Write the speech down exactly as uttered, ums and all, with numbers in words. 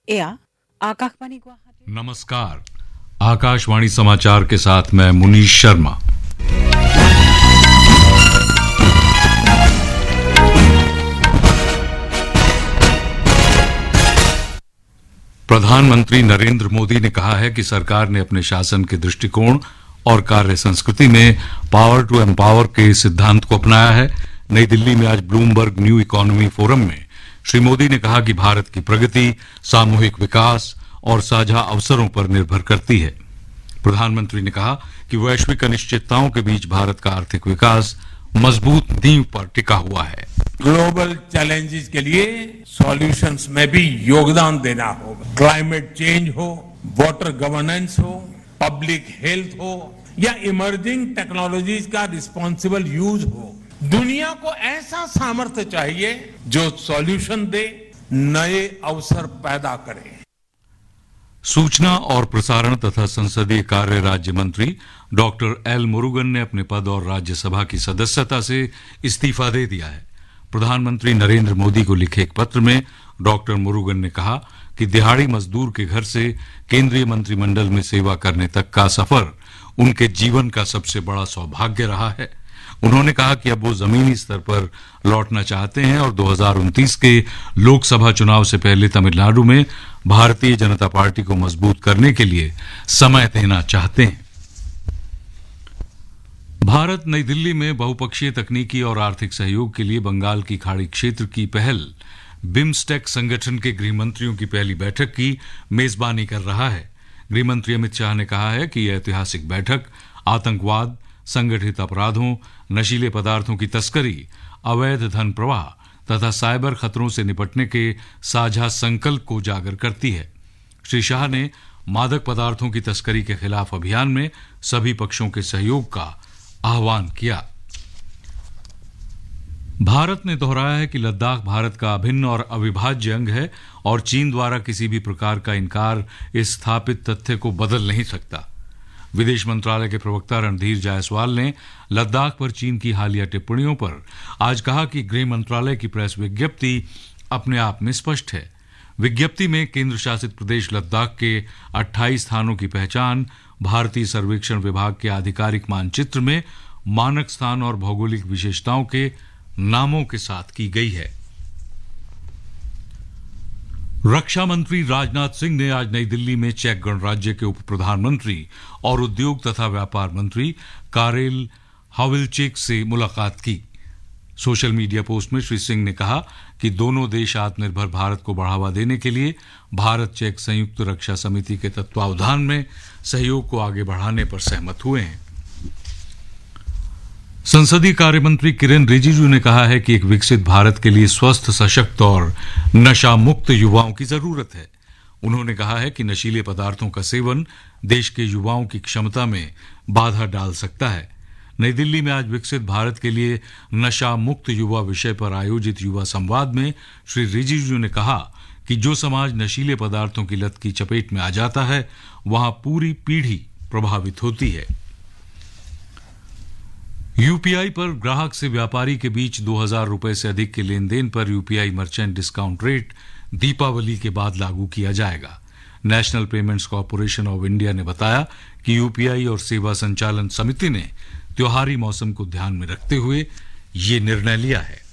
एया आकाशवाणी गुवाहाटी। नमस्कार, आकाशवाणी समाचार के साथ मैं मुनीश शर्मा। प्रधानमंत्री नरेंद्र मोदी ने कहा है कि सरकार ने अपने शासन के दृष्टिकोण और कार्य संस्कृति में पावर टू एम्पावर के सिद्धांत को अपनाया है। नई दिल्ली में आज ब्लूमबर्ग न्यू इकोनॉमी फोरम में श्री मोदी ने कहा कि भारत की प्रगति सामूहिक विकास और साझा अवसरों पर निर्भर करती है। प्रधानमंत्री ने कहा कि वैश्विक अनिश्चितताओं के बीच भारत का आर्थिक विकास मजबूत नींव पर टिका हुआ है। ग्लोबल चैलेंजेस के लिए सॉल्यूशंस में भी योगदान देना होगा। क्लाइमेट चेंज हो, वाटर गवर्नेंस हो, पब्लिक हेल्थ हो या इमर्जिंग टेक्नोलॉजीज का रिस्पॉन्सिबल यूज हो, दुनिया को ऐसा सामर्थ्य चाहिए जो सॉल्यूशन दे, नए अवसर पैदा करे। सूचना और प्रसारण तथा संसदीय कार्य राज्य मंत्री डॉक्टर एल मुरुगन ने अपने पद और राज्यसभा की सदस्यता से इस्तीफा दे दिया है। प्रधानमंत्री नरेंद्र मोदी को लिखे एक पत्र में डॉक्टर मुरुगन ने कहा कि दिहाड़ी मजदूर के घर से केंद्रीय मंत्रिमंडल में सेवा करने तक का सफर उनके जीवन का सबसे बड़ा सौभाग्य रहा है। उन्होंने कहा कि अब वो जमीनी स्तर पर लौटना चाहते हैं और दो हज़ार उनतीस के लोकसभा चुनाव से पहले तमिलनाडु में भारतीय जनता पार्टी को मजबूत करने के लिए समय देना चाहते हैं। भारत नई दिल्ली में बहुपक्षीय तकनीकी और आर्थिक सहयोग के लिए बंगाल की खाड़ी क्षेत्र की पहल बिम्स्टेक संगठन के गृह मंत्रियों की पहली बैठक की मेजबानी कर रहा है। गृह मंत्री अमित शाह ने कहा है कि यह ऐतिहासिक बैठक आतंकवाद, संगठित अपराधों, नशीले पदार्थों की तस्करी, अवैध धन प्रवाह तथा साइबर खतरों से निपटने के साझा संकल्प को उजागर करती है। श्री शाह ने मादक पदार्थों की तस्करी के खिलाफ अभियान में सभी पक्षों के सहयोग का आह्वान किया। भारत ने दोहराया है कि लद्दाख भारत का अभिन्न और अविभाज्य अंग है और चीन द्वारा किसी भी प्रकार का इनकार इस स्थापित तथ्य को बदल नहीं सकता। विदेश मंत्रालय के प्रवक्ता रणधीर जायसवाल ने लद्दाख पर चीन की हालिया टिप्पणियों पर आज कहा कि गृह मंत्रालय की प्रेस विज्ञप्ति अपने आप में स्पष्ट है। विज्ञप्ति में केंद्र शासित प्रदेश लद्दाख के अट्ठाईस स्थानों की पहचान भारतीय सर्वेक्षण विभाग के आधिकारिक मानचित्र में मानक स्थान और भौगोलिक विशेषताओं के नामों के साथ की गई है। रक्षा मंत्री राजनाथ सिंह ने आज नई दिल्ली में चेक गणराज्य के उप प्रधानमंत्री और उद्योग तथा व्यापार मंत्री कारेल हाविलचेक से मुलाकात की। सोशल मीडिया पोस्ट में श्री सिंह ने कहा कि दोनों देश आत्मनिर्भर भारत को बढ़ावा देने के लिए भारत चेक संयुक्त रक्षा समिति के तत्वावधान में सहयोग को आगे बढ़ाने पर सहमत हुए हैं। संसदीय कार्य मंत्री किरेन रिजिजू ने कहा है कि एक विकसित भारत के लिए स्वस्थ, सशक्त और नशा मुक्त युवाओं की जरूरत है। उन्होंने कहा है कि नशीले पदार्थों का सेवन देश के युवाओं की क्षमता में बाधा डाल सकता है। नई दिल्ली में आज विकसित भारत के लिए नशा मुक्त युवा विषय पर आयोजित युवा संवाद में श्री रिजिजू ने कहा कि जो समाज नशीले पदार्थों की लत की चपेट में आ जाता है, वहां पूरी पीढ़ी प्रभावित होती है। यूपीआई पर ग्राहक से व्यापारी के बीच दो हजार रुपए से अधिक के लेन देन पर UPI merchant discount rate Deepawali के बाद लागू किया जाएगा। National payments corporation of India ने बताया कि यूपीआई और सेवा संचालन समिति ने त्योहारी मौसम को ध्यान में रखते हुए ये निर्णय लिया है।